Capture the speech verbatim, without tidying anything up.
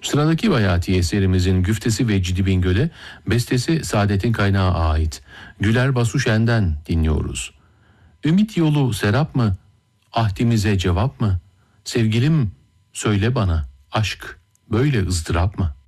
Sıradaki bayati eserimizin güftesi Vecdi Bingöl'e, bestesi Saadet'in Kaynağı ait. Güler Basuşen'den dinliyoruz. Ümit yolu serap mı? Ahdimize cevap mı? Sevgilim söyle bana, aşk böyle ızdırap mı?